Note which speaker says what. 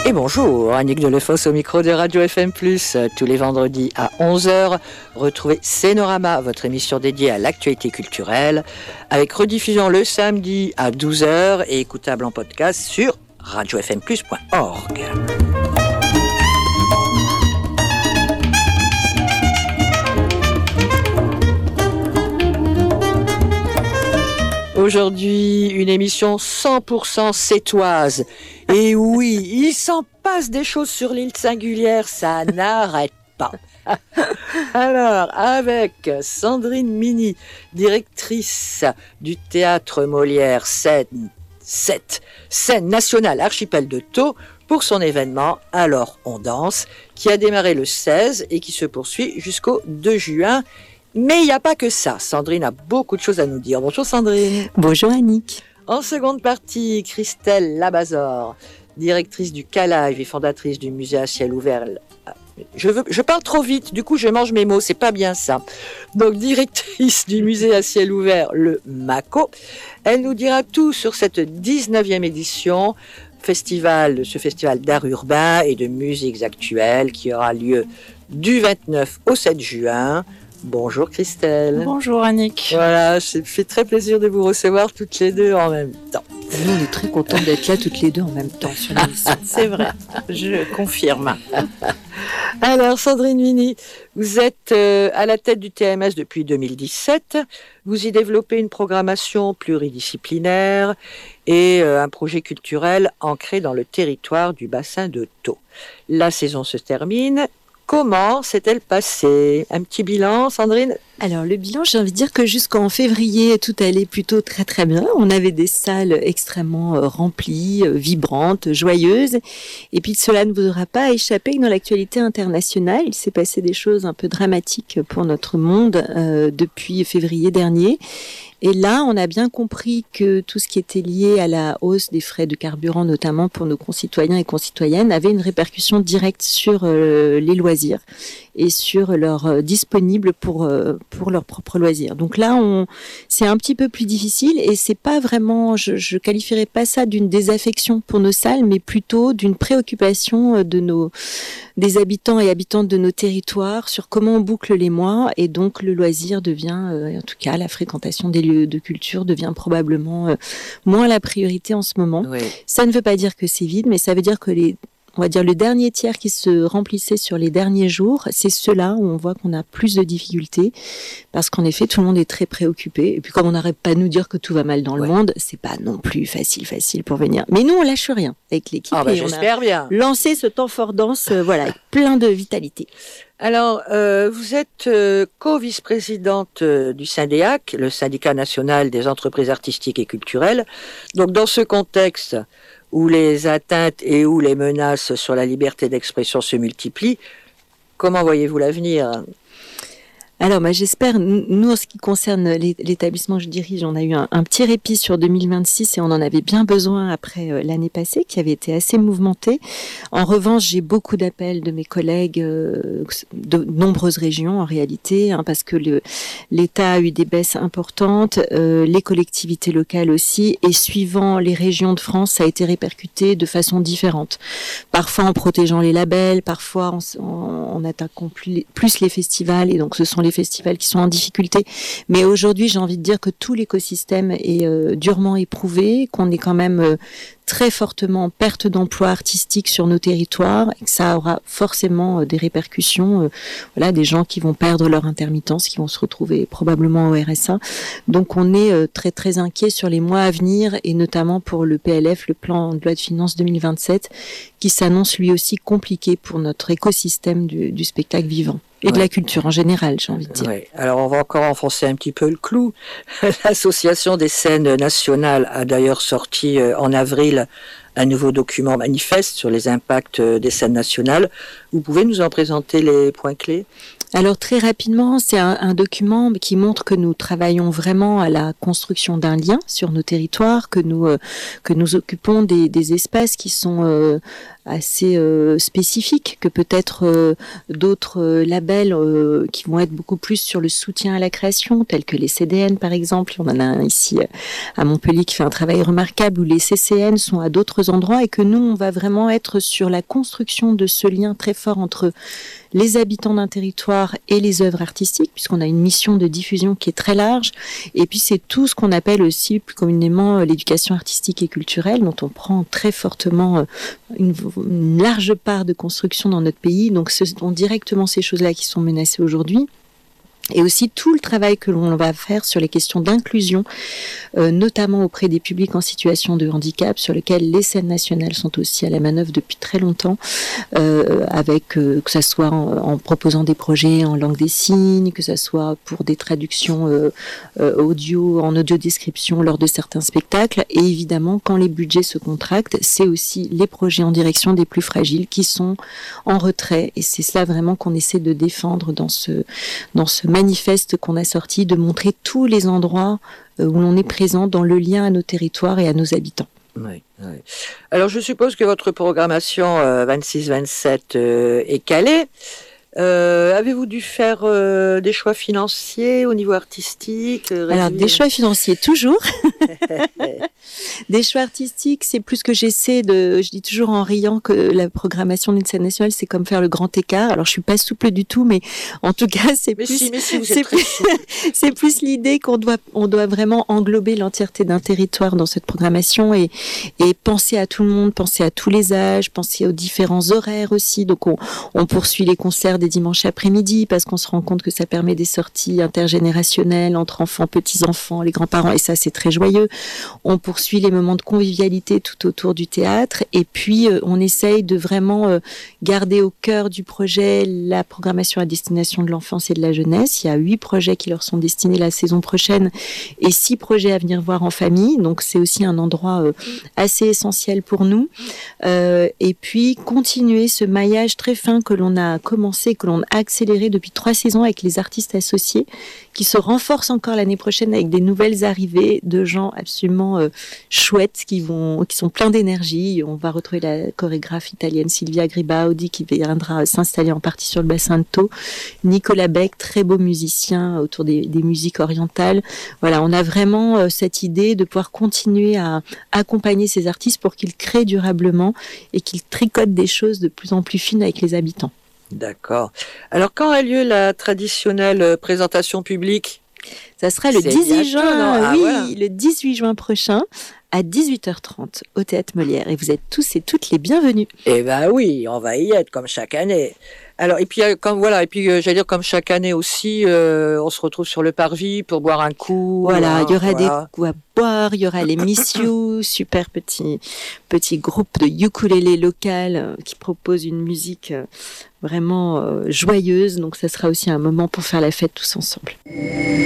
Speaker 1: Et bonjour, Annick Delefosse au micro de Radio FM+, tous les vendredis à 11h. Retrouvez Scénorama, votre émission dédiée à l'actualité culturelle, avec rediffusion le samedi à 12h et écoutable en podcast sur radiofmplus.org. Aujourd'hui, une émission 100% sétoise. Et oui, il s'en passe des choses sur l'île Singulière, ça n'arrête pas. Alors, avec Sandrine Mini, directrice du théâtre Molière scène nationale Archipel de Thau, pour son événement Alors on danse, qui a démarré le 16 et qui se poursuit jusqu'au 2 juin. Mais il n'y a pas que ça. Sandrine a beaucoup de choses à nous dire. Bonjour Sandrine.
Speaker 2: Bonjour Annick.
Speaker 1: En seconde partie, Christelle Labazor, directrice du CALIVE et fondatrice du musée à ciel ouvert. Je parle trop vite, du coup je mange mes mots, c'est pas bien ça. Donc directrice du musée à ciel ouvert, le MACO. Elle nous dira tout sur cette 19e édition, ce festival d'art urbain et de musiques actuelles qui aura lieu du 29 au 7 juin. Bonjour Christelle.
Speaker 2: Bonjour Annick.
Speaker 1: Voilà, ça fait très plaisir de vous recevoir toutes les deux en même temps.
Speaker 2: Nous, on est très contents d'être là toutes les deux en même temps sur l'émission.
Speaker 3: C'est vrai, je confirme.
Speaker 1: Alors Sandrine Mini, vous êtes à la tête du TMS depuis 2017. Vous y développez une programmation pluridisciplinaire et un projet culturel ancré dans le territoire du bassin de Thau. La saison se termine. Comment s'est-elle passée? Un petit bilan, Sandrine?
Speaker 2: Alors le bilan, j'ai envie de dire que jusqu'en février, tout allait plutôt très très bien. On avait des salles extrêmement remplies, vibrantes, joyeuses. Et puis cela ne vous aura pas échappé que dans l'actualité internationale, il s'est passé des choses un peu dramatiques pour notre monde depuis février dernier. Et là, on a bien compris que tout ce qui était lié à la hausse des frais de carburant, notamment pour nos concitoyens et concitoyennes, avait une répercussion directe sur les loisirs et sur leur disponible pour leurs propres loisirs. Donc là, c'est un petit peu plus difficile et c'est pas vraiment, je qualifierais pas ça d'une désaffection pour nos salles, mais plutôt d'une préoccupation des habitants et habitantes de nos territoires sur comment on boucle les mois et donc le loisir devient, en tout cas la fréquentation des lieux de culture devient probablement moins la priorité en ce moment. Oui. Ça ne veut pas dire que c'est vide, mais ça veut dire que on va dire le dernier tiers qui se remplissait sur les derniers jours, c'est ceux-là où on voit qu'on a plus de difficultés parce qu'en effet tout le monde est très préoccupé et puis comme on n'arrête pas de nous dire que tout va mal dans le monde, c'est pas non plus facile pour venir. Mais nous on lâche rien avec l'équipe et
Speaker 1: j'espère bien.
Speaker 2: Lancé ce temps fort danse avec plein de vitalité.
Speaker 1: Alors, vous êtes co-vice-présidente du Syndéac, le syndicat national des entreprises artistiques et culturelles. Donc, dans ce contexte où les atteintes et où les menaces sur la liberté d'expression se multiplient, comment voyez-vous l'avenir ?
Speaker 2: Alors, j'espère, nous, en ce qui concerne l'établissement que je dirige, on a eu un petit répit sur 2026 et on en avait bien besoin après l'année passée, qui avait été assez mouvementée. En revanche, j'ai beaucoup d'appels de mes collègues de nombreuses régions, en réalité, parce que l'État a eu des baisses importantes, les collectivités locales aussi, et suivant les régions de France, ça a été répercuté de façon différente. Parfois en protégeant les labels, parfois en attaquant plus les festivals, et donc ce sont les festivals qui sont en difficulté. Mais aujourd'hui, j'ai envie de dire que tout l'écosystème est durement éprouvé, qu'on est quand même très fortement en perte d'emploi artistique sur nos territoires et que ça aura forcément des répercussions, des gens qui vont perdre leur intermittence, qui vont se retrouver probablement au RSA. Donc on est très très inquiet sur les mois à venir et notamment pour le PLF, le plan de loi de finances 2027, qui s'annonce lui aussi compliqué pour notre écosystème du spectacle vivant. Et de la culture en général, j'ai envie de dire.
Speaker 1: Ouais. Alors, on va encore enfoncer un petit peu le clou. L'Association des scènes nationales a d'ailleurs sorti en avril un nouveau document manifeste sur les impacts des scènes nationales. Vous pouvez nous en présenter les points clés ?
Speaker 2: Alors très rapidement, c'est un document qui montre que nous travaillons vraiment à la construction d'un lien sur nos territoires, que nous occupons des espaces qui sont assez spécifiques que peut-être d'autres labels qui vont être beaucoup plus sur le soutien à la création, tels que les CDN par exemple. On en a un ici à Montpellier qui fait un travail remarquable, où les CCN sont à d'autres endroits, et que nous, on va vraiment être sur la construction de ce lien très fort entre les habitants d'un territoire et les œuvres artistiques, puisqu'on a une mission de diffusion qui est très large. Et puis c'est tout ce qu'on appelle aussi plus communément l'éducation artistique et culturelle, dont on prend très fortement une large part de construction dans notre pays. Donc ce sont directement ces choses-là qui sont menacées aujourd'hui. Et aussi tout le travail que l'on va faire sur les questions d'inclusion, notamment auprès des publics en situation de handicap, sur lesquels les scènes nationales sont aussi à la manœuvre depuis très longtemps, avec que ça soit en proposant des projets en langue des signes, que ça soit pour des traductions audio, en audio-description lors de certains spectacles. Et évidemment, quand les budgets se contractent, c'est aussi les projets en direction des plus fragiles qui sont en retrait. Et c'est cela vraiment qu'on essaie de défendre dans ce manifeste qu'on a sorti, de montrer tous les endroits où l'on est présent dans le lien à nos territoires et à nos habitants.
Speaker 1: Oui, oui. Alors je suppose que votre programmation 26-27 est calée. Avez-vous dû faire des choix financiers au niveau artistique
Speaker 2: Alors des choix financiers toujours. Des choix artistiques, c'est plus que je dis toujours en riant que la programmation d'une scène nationale, c'est comme faire le grand écart. Alors je suis pas souple du tout, mais en tout cas c'est plus l'idée qu'on doit vraiment englober l'entièreté d'un territoire dans cette programmation, et penser à tout le monde, penser à tous les âges, penser aux différents horaires aussi. Donc on poursuit les concerts des dimanches après-midi, parce qu'on se rend compte que ça permet des sorties intergénérationnelles entre enfants, petits-enfants, les grands-parents, et ça c'est très joyeux. On poursuit les moments de convivialité tout autour du théâtre, et puis on essaye de vraiment garder au cœur du projet la programmation à destination de l'enfance et de la jeunesse. Il y a 8 projets qui leur sont destinés la saison prochaine, et 6 projets à venir voir en famille, donc c'est aussi un endroit assez essentiel pour nous. Et puis continuer ce maillage très fin que l'on a commencé, que l'on a accéléré depuis 3 saisons avec les artistes associés, qui se renforce encore l'année prochaine avec des nouvelles arrivées de gens absolument chouettes qui sont pleins d'énergie. On va retrouver la chorégraphe italienne Silvia Gribaudi qui viendra s'installer en partie sur le bassin de Thau. Nicolas Beck, très beau musicien autour des musiques orientales. Voilà, on a vraiment cette idée de pouvoir continuer à accompagner ces artistes pour qu'ils créent durablement et qu'ils tricotent des choses de plus en plus fines avec les habitants.
Speaker 1: D'accord. Alors, quand a lieu la traditionnelle présentation publique ?
Speaker 2: Ça sera le 18 juin,
Speaker 1: voilà.
Speaker 2: Le 18 juin prochain, à 18h30, au Théâtre Molière. Et vous êtes tous et toutes les bienvenus.
Speaker 1: Eh ben oui, on va y être, comme chaque année. Alors, et puis, j'allais dire, comme chaque année aussi, on se retrouve sur le parvis pour boire un coup.
Speaker 2: Voilà, il y aura des coups à boire, il y aura les Miss You, super petit groupe de ukulélé local qui propose une musique vraiment joyeuse. Donc, ça sera aussi un moment pour faire la fête tous ensemble.